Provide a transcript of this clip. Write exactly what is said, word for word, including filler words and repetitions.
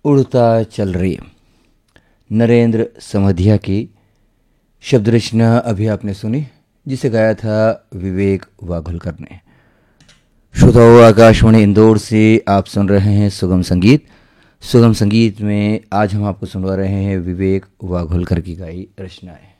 उड़ता चल रही नरेंद्र समधिया की शब्द रचना अभी आपने सुनी, जिसे गाया था विवेक वाघोलकर ने। श्रोताओं, आकाशवाणी इंदौर से आप सुन रहे हैं सुगम संगीत। सुगम संगीत में आज हम आपको सुनवा रहे हैं विवेक वाघोलकर की गाई रचनाएं।